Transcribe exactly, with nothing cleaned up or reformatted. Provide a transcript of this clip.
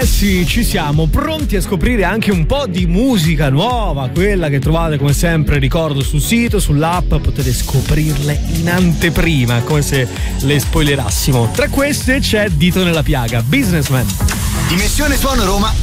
Eh sì, ci siamo pronti a scoprire anche un po' di musica nuova, quella che trovate come sempre, ricordo, sul sito, sull'app, potete scoprirle in anteprima, come se le spoilerassimo. Tra queste c'è Dito nella piaga, Businessman. Dimensione Suono Roma